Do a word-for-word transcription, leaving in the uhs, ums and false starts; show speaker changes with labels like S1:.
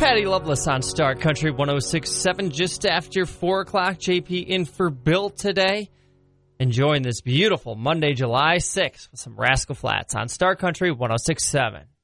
S1: Patty Loveless on Star Country one oh six point seven, just after four o'clock. J P in for Bill today. Enjoying this beautiful Monday, July sixth, with some Rascal Flatts on Star Country one oh six point seven.